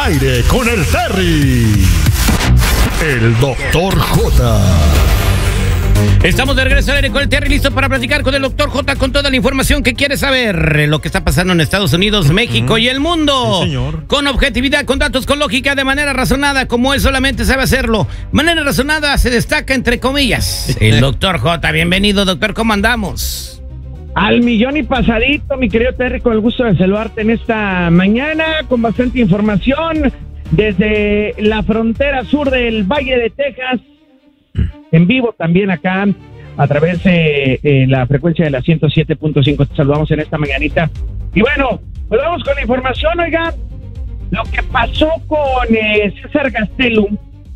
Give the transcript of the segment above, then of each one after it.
aire con el Terry. El Dr. J. Estamos de regreso al aire con el Terry, listo para platicar con el Dr. J con toda la información que quiere saber, lo que está pasando en Estados Unidos, México y el mundo. Sí, señor. Con objetividad, con datos, con lógica, de manera razonada, como él solamente sabe hacerlo. Manera razonada se destaca entre comillas. El Dr. J, bienvenido, doctor, ¿cómo andamos? Al millón y pasadito, mi querido Terry, con el gusto de saludarte en esta mañana, con bastante información desde la frontera sur del Valle de Texas, en vivo también acá a través de la frecuencia de la 107.5. Te saludamos en esta mañanita. Y bueno, pues vamos con la información. Oiga, lo que pasó con César Gastelum,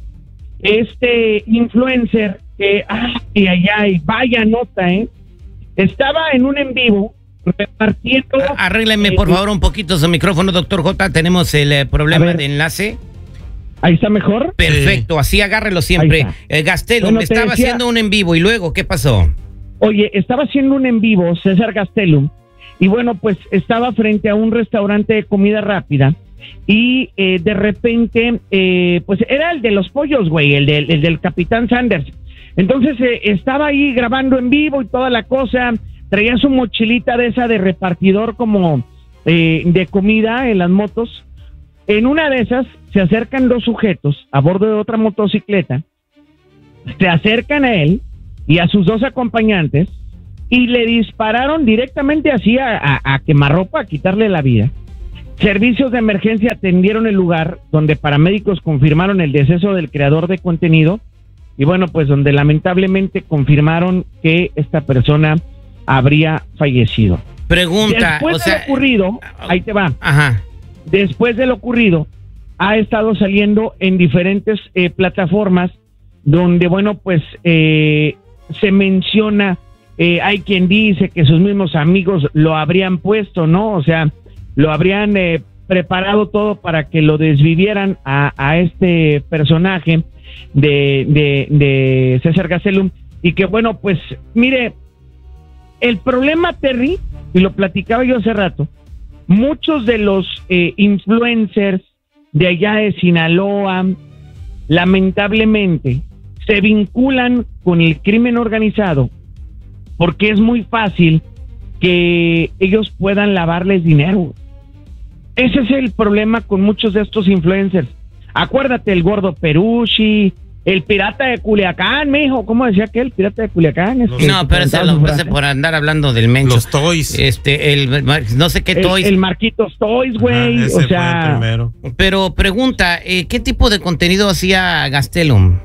este influencer que, vaya nota, estaba en un en vivo repartiendo... Arrégleme por favor un poquito su micrófono, doctor J, tenemos el problema de enlace. ¿Ahí está mejor? Perfecto, así agárrelo siempre. Gastelum, bueno, estaba haciendo un en vivo, ¿y luego qué pasó? Oye, estaba haciendo un en vivo, César Gastelum, y bueno, pues estaba frente a un restaurante de comida rápida, y de repente, pues era el de los pollos, güey, el del Capitán Sanders. Entonces estaba ahí grabando en vivo y toda la cosa, traía su mochilita de esa de repartidor como de comida en las motos. En una de esas se acercan dos sujetos a bordo de otra motocicleta, se acercan a él y a sus dos acompañantes y le dispararon directamente así a quemarropa, a quitarle la vida. Servicios de emergencia atendieron el lugar, donde paramédicos confirmaron el deceso del creador de contenido y bueno, pues donde lamentablemente confirmaron que esta persona habría fallecido. Pregunta, después de lo ocurrido, ahí te va. Ajá. Después de lo ocurrido, ha estado saliendo en diferentes plataformas donde, bueno, pues se menciona, hay quien dice que sus mismos amigos lo habrían puesto, ¿no? O sea, lo habrían preparado todo para que lo desvivieran a este personaje de César Gastelum. Y que, bueno, pues, mire, el problema, Terry, y lo platicaba yo hace rato, muchos de los influencers de allá de Sinaloa, lamentablemente, se vinculan con el crimen organizado porque es muy fácil que ellos puedan lavarles dinero. Ese es el problema con muchos de estos influencers. Acuérdate, el gordo Perucci, el pirata de Culiacán, mijo, ¿cómo decía aquel pirata de Culiacán? No, pero ese lo puse por andar hablando del mencho. Los Toys. No sé qué Toys. El Marquitos Toys, güey. O sea, fue el primero. Pero pregunta, ¿qué tipo de contenido hacía Gastelum?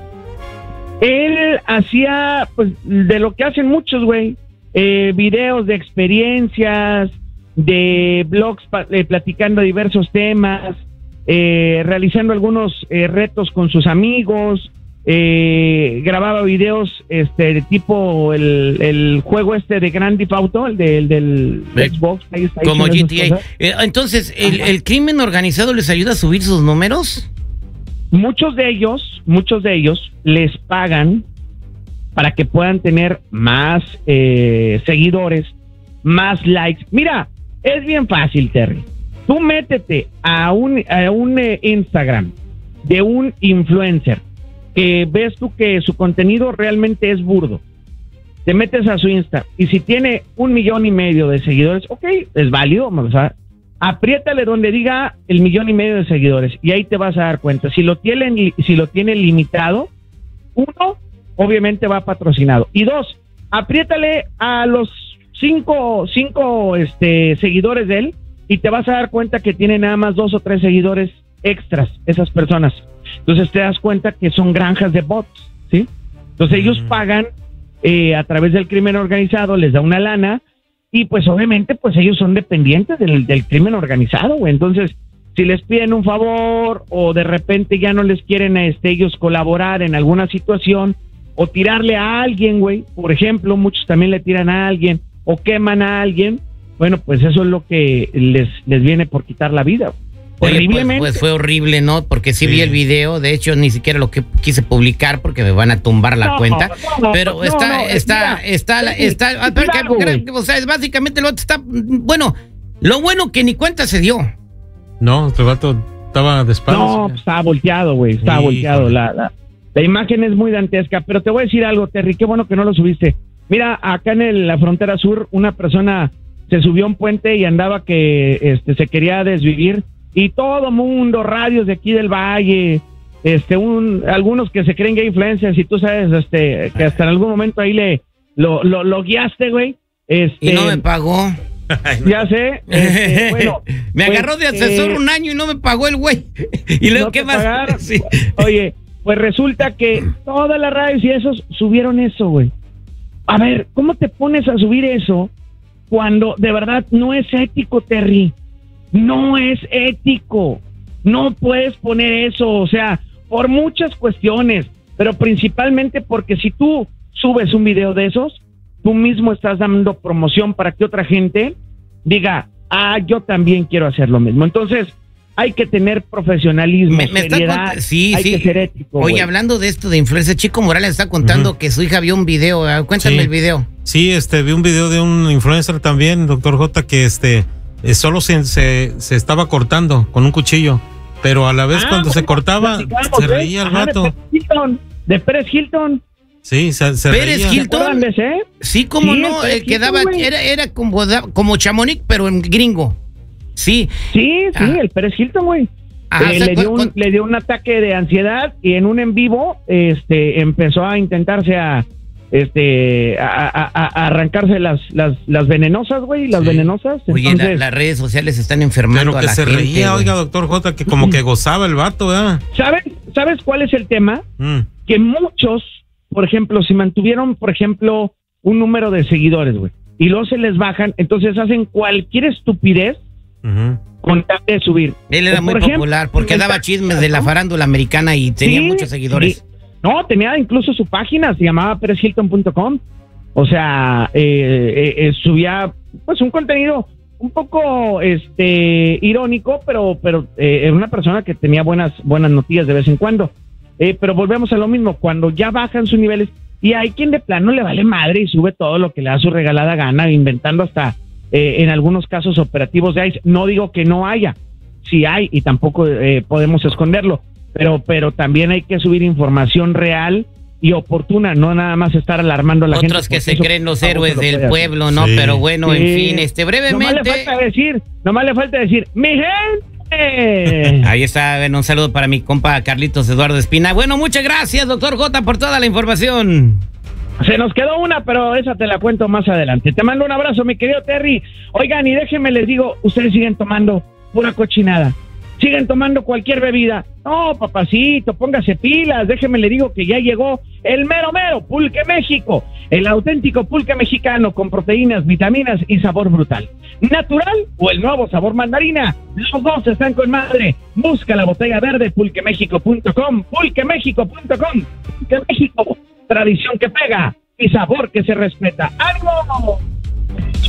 Él hacía, pues, de lo que hacen muchos, güey. Videos de experiencias, de blogs platicando diversos temas, realizando algunos retos con sus amigos, grababa videos de tipo el juego de Grand Theft Auto, el del Xbox, como GTA. Entonces, ¿el crimen organizado les ayuda a subir sus números? Muchos de ellos les pagan para que puedan tener más seguidores, más likes. Mira, es bien fácil, Terry. Tú métete a un Instagram de un influencer que ves tú que su contenido realmente es burdo. Te metes a su Insta y si tiene 1,5 millones de seguidores, ok, es válido, o sea, apriétale donde diga 1,5 millones de seguidores y ahí te vas a dar cuenta. Si lo tiene limitado, uno, obviamente va patrocinado. Y dos, apriétale a los cinco seguidores de él y te vas a dar cuenta que tiene nada más 2 o 3 seguidores extras, esas personas. Entonces te das cuenta que son granjas de bots, ¿sí? Entonces ellos pagan a través del crimen organizado, les da una lana y pues obviamente pues ellos son dependientes del crimen organizado, güey. Entonces si les piden un favor o de repente ya no les quieren ellos colaborar en alguna situación o tirarle a alguien, güey, por ejemplo, muchos también le tiran a alguien o queman a alguien, bueno, pues eso es lo que les viene por quitar la vida. Horriblemente. Pues fue horrible, ¿no? Porque sí vi el video, de hecho ni siquiera lo que quise publicar porque me van a tumbar la cuenta, pero está, o sea, es básicamente lo está, bueno, lo bueno que ni cuenta se dio. No, este vato estaba de espaldas? No, estaba volteado, güey, estaba volteado. La imagen es muy dantesca, pero te voy a decir algo, Terry, qué bueno que no lo subiste. Mira, acá en la frontera sur, una persona se subió a un puente y andaba que se quería desvivir, y todo mundo, radios de aquí del valle, algunos que se creen gay influencers, y tú sabes que hasta en algún momento ahí lo guiaste, güey. Y no me pagó. Ya sé. Bueno, me agarró de asesor un año y no me pagó el güey. Y luego, no ¿qué más? Sí. Oye, pues resulta que todas las radios y esos subieron eso, güey. A ver, ¿cómo te pones a subir eso cuando de verdad no es ético, Terry? No es ético. No puedes poner eso, o sea, por muchas cuestiones, pero principalmente porque si tú subes un video de esos, tú mismo estás dando promoción para que otra gente diga, yo también quiero hacer lo mismo. Entonces, hay que tener profesionalismo, seriedad, hay que ser ético. Oye, hablando de esto de influencer, Chico Morales está contando que su hija vio un video. Cuéntame el video. Sí, vi un video de un influencer también, doctor J, que solo se estaba cortando con un cuchillo, pero a la vez cuando se cortaba, se reía el vato. De Pérez Hilton. Sí, se Pérez reía. Hilton. Sí, cómo no, quedaba, era como Chamonix, pero en gringo. Sí. Sí, el Pérez Hilton, güey. Le dio un ataque de ansiedad y en un en vivo empezó a intentarse a arrancarse las venenosas, güey, las venenosas. Oye, entonces, las redes sociales están enfermando pero a que la se gente, reía, güey. oiga, doctor J, que como que gozaba el vato, ¿verdad? ¿Sabes cuál es el tema? Que muchos, por ejemplo, si mantuvieron, por ejemplo, un número de seguidores, güey, y luego se les bajan, entonces hacen cualquier estupidez con tal de subir. Él era muy popular porque daba chismes de la farándula americana y tenía muchos seguidores. Sí. No, tenía incluso su página, se llamaba perezhilton.com. O sea, subía pues un contenido un poco irónico, pero era una persona que tenía buenas noticias de vez en cuando. Pero volvemos a lo mismo, cuando ya bajan sus niveles, y hay quien de plano le vale madre y sube todo lo que le da su regalada gana, inventando hasta en algunos casos operativos de ICE. No digo que no haya, sí hay, y tampoco podemos esconderlo, pero también hay que subir información real y oportuna, no nada más estar alarmando a la gente. Otros que se creen los héroes del pueblo, ¿no? Sí. Pero bueno, en fin, brevemente. Nomás le falta decir, ¡mi gente! Ahí está, bueno, un saludo para mi compa Carlitos Eduardo Espina. Bueno, muchas gracias, doctor J, por toda la información. Se nos quedó una, pero esa te la cuento más adelante. Te mando un abrazo, mi querido Terry. Oigan, y déjenme les digo, ustedes siguen tomando pura cochinada. Siguen tomando cualquier bebida. No, papacito, póngase pilas. Déjeme le digo que ya llegó el mero Pulque México. El auténtico pulque mexicano con proteínas, vitaminas y sabor brutal. ¿Natural o el nuevo sabor mandarina? Los dos están con madre. Busca la botella verde, pulquemexico.com. Pulquemexico.com. Pulque México. Tradición que pega y sabor que se respeta. ¡Ánimo!